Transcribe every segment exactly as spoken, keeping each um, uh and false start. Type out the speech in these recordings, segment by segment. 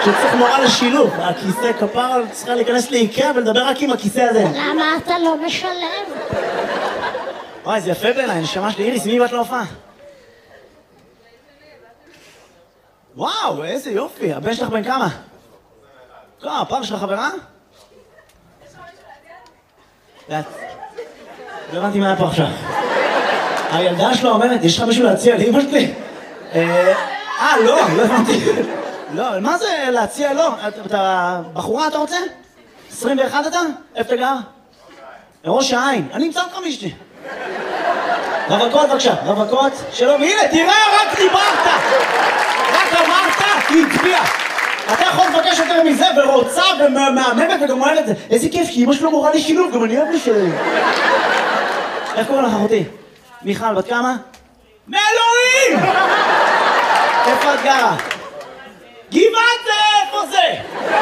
שצריך מורה לשילוב. הכיסא כפר צריכה להיכנס לאיקאה ולדבר רק עם הכיסא הזה. למה אתה לא משלם? וואי, זה יפה בעיניי, נשמה שלי. איריס, מי באת להופעה? וואו, איזה יופי. הבן שלך בן כמה? לא, הפעם שלך חברה? לא הבנתי מה היה פה עכשיו. הילדה שלו אומרת, יש לך מישהו להציע לאמא שלי? אה, לא, לא הבנתי. לא, מה זה להציע? לא. אתה בחורה, אתה רוצה? עשרים ואחת אתה? איפה אתה גר? ראש העין. אני אמצא אותך מישתי. רווקות, בבקשה. רווקות. שלום. הנה, תראה, רק דיברת. רק אמרת, היא הצביעה. אתה יכול לבקש יותר מזה, ורוצה, ומהממת, וגם אומרת את זה. איזה כיף, כי אמא שלו מורה לי שילוב, גם אני אוהב לשלם. איך קוראים לך, אחותי? מיכל, בת כמה? מאלוהים! איפה את גרה? גבעת זה, איפה זה?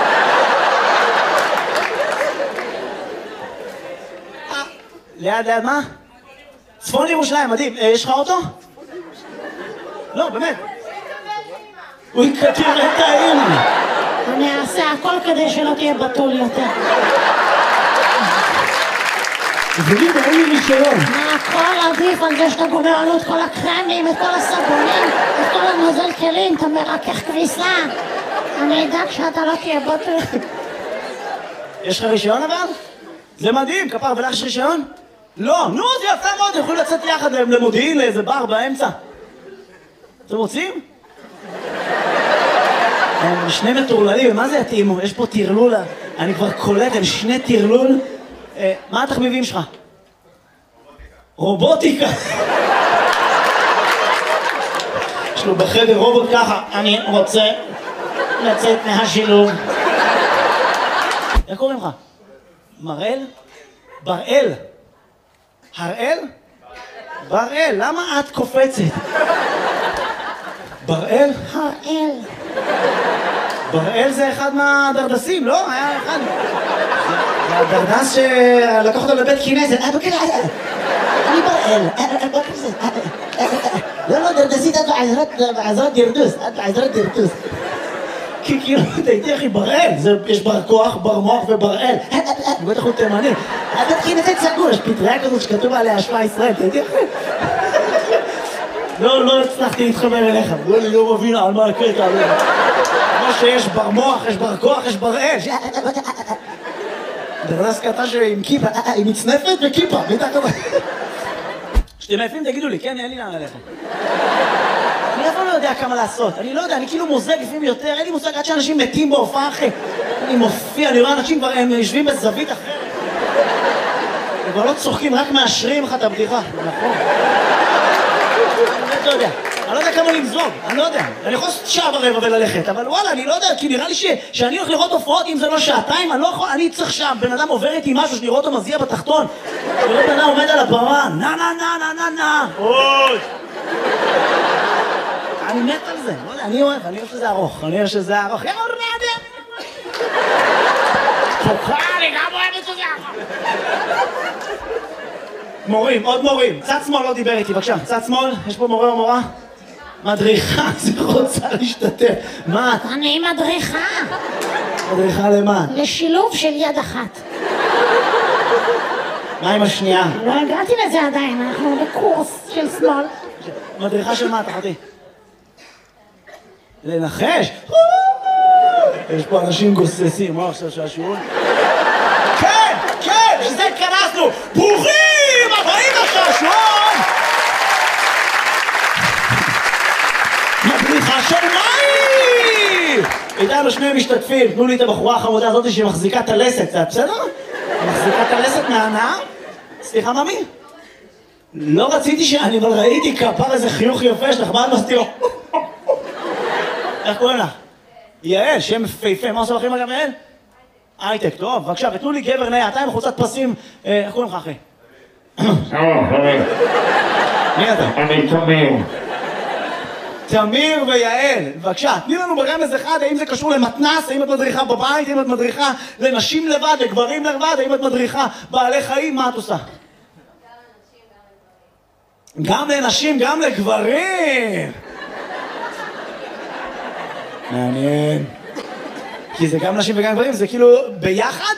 ליד, ליד מה? צפון ירושלים, מדהים. יש לך אוטו? לא, באמת. הוא יקטיר את האמא. אני אעשה הכל כדי שלא תהיה בתול יותר. תגידי, אין לי רישיון. הכל עדיף על זה שאתה גומר עלו את כל הקרמים, את כל הסבונים, את כל הנוזל כלים, אתה מרכך כביסה. אני אדאג שאתה לא תהיה בתול. יש לך רישיון אבל? זה מדהים, כפר, ולך יש רישיון? לא, נו, זה יפה מאוד, יכולים לצאת יחד למודיעין, לאיזה בר באמצע. אתם רוצים? הם שני מטורללים, מה זה יתאימו? יש פה תרלול, אני כבר קולט, הם שני תרלול. מה התחביבים שלך? רובוטיקה. יש לו בחדר רובוט ככה, אני רוצה לצאת מהשילוב. איך קוראים לך? מראל? בראל. הראל? בראל, למה את קופצת? בראל? הראל. בראל זה אחד מהדרדסים, לא? היה אחד. זה הדרדס שלקח אותו לבית כנסת. אני בראל. לא, לא, דרדסית, את בעזרת דרדוס. את בעזרת דרדוס. כי כאילו, תהייתי אחי, בראל. יש בר כוח, בר מוח ובראל. בטח הוא תימני. הבית כנסת סגור, יש פטריה כזאת שכתוב עליה השפעה ישראל. תהייתי אחי. לא, לא הצלחתי להתחבר אליך. בואי לי לא מבין על מה הקטע. כמו שיש בר מוח, יש בר כוח, יש בראל. דרדס קטע שעם כיפה, עם מצנפת וכיפה. כשאתם עייפים תגידו לי, כן, אין לי לאן עליכם. אני אף פעם לא יודע כמה לעשות. אני לא יודע, אני כאילו מוזג לפעמים יותר. אין לי מושג עד שאנשים מתים בהופעה אחרי. אני מופיע, אני רואה אנשים כבר, הם יושבים בזווית אחרת. הם כבר לא צוחקים, רק מאשרים לך את הבדיחה. נכון. אני לא יודע. אני לא יודע כמה למזוג, אני לא יודע. אני יכול לעשות שעה ורבע וללכת, אבל וואלה, אני לא יודע, כי נראה לי שאני הולך לראות הופעות, אם זה לא שעתיים, אני לא יכול, אני צריך שם, בן אדם עובר איתי משהו, שאני רואה אותו מזיע בתחתון, וראה בן אדם עומד על הבמה, נה נה נה נה נה נה, אוי! אני מת על זה, לא יודע, אני אוהב, אני אוהב שזה ארוך, אני אוהב שזה ארוך, יאללה, נעדה! תוכל, אני גם אוהב שזה ארוך! מורים, עוד מורים, צד שמאל לא דיבר איתי, בבקשה, צד שמאל, יש פה מורה או מורה? מדריכה, זה רוצה להשתתף. מה? אני מדריכה. מדריכה למה? לשילוב של יד אחת. מה עם השנייה? לא הגעתי לזה עדיין, אנחנו בקורס של שמאל. מדריכה של מה, תחתי? לנחש? יש פה אנשים גוססים, מה עכשיו שהשיעור? כן, כן, שזה התכנסנו! ברוכים הבאים לשעשועון! מדריכה של מים! איתנו שני משתתפים, תנו לי את הבחורה החמודה הזאת שמחזיקה את הלסת, זה בסדר? מחזיקה את הלסת מהנאה? סליחה, ממי? לא רציתי שאני, אבל ראיתי כפר איזה חיוך יפה שלך, מה את מסתירו? איך קוראים לך? יעל, שם פייפה, מה עושה לכם אגב יעל? הייטק, טוב, בבקשה, ותנו לי גבר נאה, אתה עם חולצת פסים, איך קוראים לך אחי? שלום, חבר. מי אתה? אני תמיר. תמיר ויעל, בבקשה, תני לנו ברמז אחד, האם זה קשור למתנס, האם את מדריכה בבית, האם את מדריכה לנשים לבד, לגברים לבד, האם את מדריכה בעלי חיים, מה את עושה? גם לנשים, גם לגברים! מעניין. כי זה גם נשים וגם גברים, זה כאילו ביחד?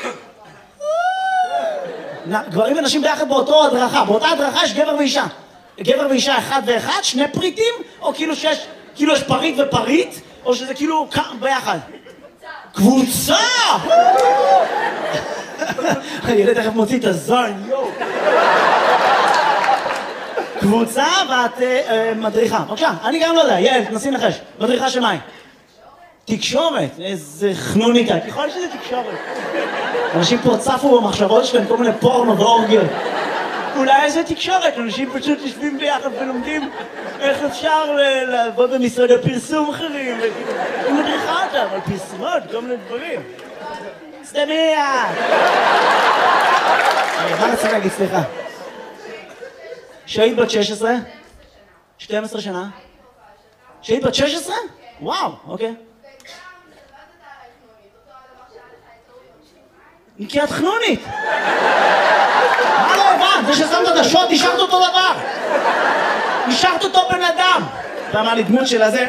גברים ונשים ביחד באותו הדרכה, באותה הדרכה יש גבר ואישה. גבר ואישה אחד ואחד, שני פריטים, או כאילו שיש, כאילו יש פריט ופריט, או שזה כאילו ביחד? קבוצה! הילד תכף מוציא את הזין, יואו. קבוצה ואת מדריכה. בבקשה, אני גם לא יודע, יעל, תנסי לנחש. מדריכה של מה היא? תקשורת, איזה חנוניקה, יכול להיות שזה תקשורת. אנשים פה צפו במחשבות שלהם, כל מיני פורנו ואורגיות. אולי איזה תקשורת, אנשים פשוט יושבים ביחד ולומדים איך אפשר לעבוד במשרד הפרסום אחרים, היא מדריכה אותם על פרסומות, כל מיני דברים. סתמיה! מה רצה להגיד, סליחה? שהיית בת שש עשרה? שתים עשרה שנה? שהיית בת שש עשרה? וואו, אוקיי. כי את חנונית! מה לא הבנת? זה ששמת את השוט, השארת אותו דבר! השארת אותו בן אדם! אתה אמר לי דמות של הזה...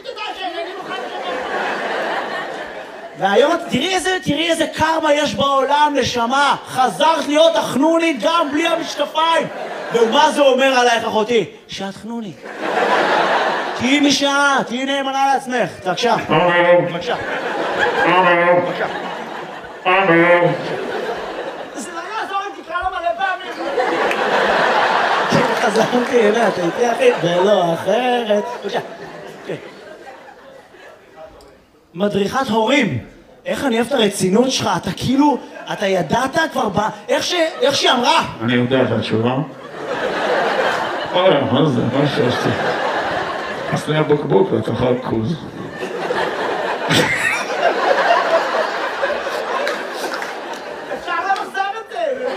והיום תראי איזה, תראי איזה קרמה יש בעולם, נשמה! חזרת להיות החנונית גם בלי המשקפיים! ומה זה אומר עלייך, אחותי? שאת חנונית. תהיי משעה, תהיי נאמנה לעצמך. בבקשה. בבקשה. בבקשה. זה לא יעזור אם תקרא לו מלא פעמים. חזרתי אליה, אתה איתי אחי, ולא אחרת. בבקשה. מדריכת הורים. איך אני אוהב את הרצינות שלך, אתה כאילו, אתה ידעת כבר ב... איך שהיא אמרה? אני יודע את התשובה. אוי, מה זה? מה שעשתי? עשני הבוקבוק לתוכל קוז. אפשר למחזר את זה!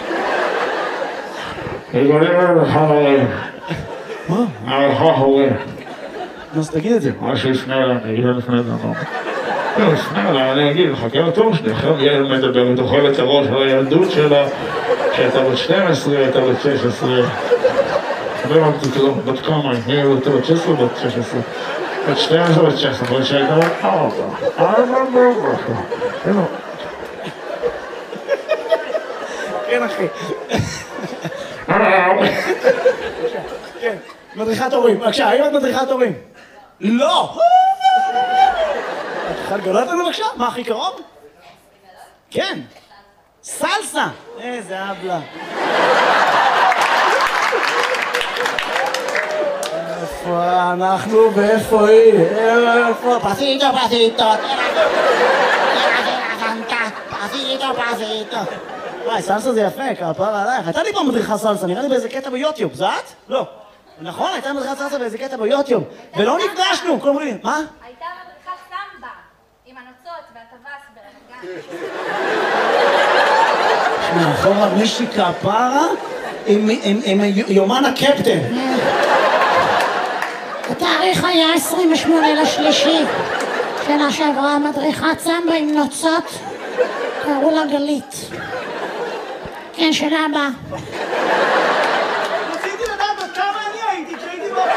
יגולים למחה הורים. מה? המחה הורים. אז תגיד את זה. מה שיפנה אליי, אני אגיד לפני דבר. לא, יפנה אליי, אני אגיד, חכה לתור שלי, עכשיו ילד מדבר, תאכל את הראש על הילדות שלה, שהייתה בת שתים עשרה, הייתה בת שש עשרה. לא אמרתי כלום, בת כמה, היא הייתה בת שש עשרה, בת שש עשרה. בת שתים עשרה, בת שש עשרה, שהייתה בת ארבע. ארבע בארבע. כן, אחי. כן, מדריכת הורים. בבקשה, האם את מדריכת הורים? לא! את יכולה לגלות לנו בבקשה? מה הכי קרוב? כן. סלסה! איזה אבלה. איפה אנחנו ואיפה היא? איפה? פסיטו, פסיטו. פסיטו, פסיטו. וואי, סלסה זה יפה, כפרה עלייך. הייתה לי פעם מדריכה סלסה, נראה לי באיזה קטע ביוטיוב. זה את? לא. נכון, הייתה מדריכת סלסה באיזה קטע ביוטיוב. ולא נפגשנו, כל מיני. מה? הייתה מדריכת סמבה, עם הנוצות והטווס ברמת גן. שמע, אחורה מישהי כפרה עם יומן הקפטן. התאריך היה עשרים ושמונה לשלישי. שנה שעברה מדריכת סמבה עם נוצות. קראו לה גלית. כן, שנה הבאה. רציתי לדעת עד כמה אני הייתי כשהייתי בו.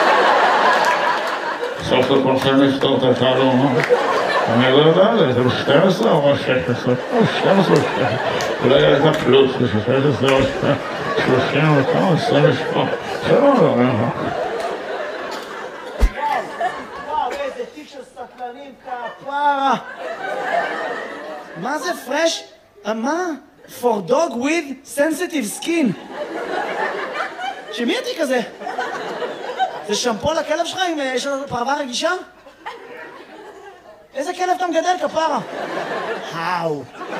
סוף לכולכם לפתור את התעלום. אני לא יודע, זה שתים עשרה או שש עשרה? או שתים עשרה או שש עשרה. אולי הייתה פלוס, זה שש עשרה או שלושים וכמה, עשרים ושמונה. זה לא לא, וואו, איזה תיק של סטלנים כפרה. מה זה פרש? מה? For dog with sensitive skin. שמי התיק הזה? זה שמפו לכלב שלך אם יש לו פרווה רגישה? איזה כלב אתה מגדל, כפרה? האו.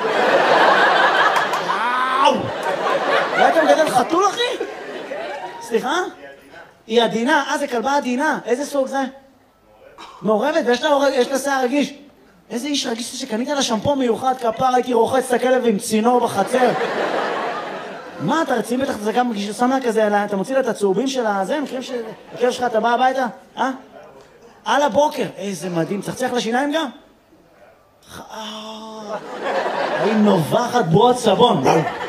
האו. אולי אתה מגדל חתול, אחי? סליחה? היא עדינה. אה, זה כלבה עדינה. איזה סוג זה? מעורבת, ויש לה שיער רגיש. איזה איש רגיש שקנית לה שמפו מיוחד, כפרה, הייתי רוחץ את הכלב עם צינור בחצר. מה, אתה רציני בטח, זה גם שם לה כזה, אתה מוציא לה את הצהובים של הזה, מכירים שהכלב שלך, אתה בא הביתה? אה? על הבוקר. איזה מדהים, צחצח לשיניים גם? היא נובחת בועות סבון.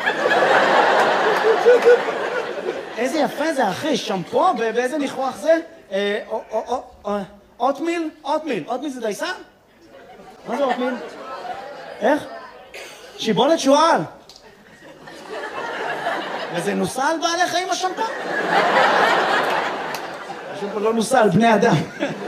איזה יפה זה, אחי, שמפו, באיזה ניחוח זה? אוטמיל? אוטמיל. אוטמיל זה דייסה? מה זה עוף מין? איך? שיבולת שועל. וזה נוסע על בעלי חיים השמפה? השמפה לא נוסע על בני אדם.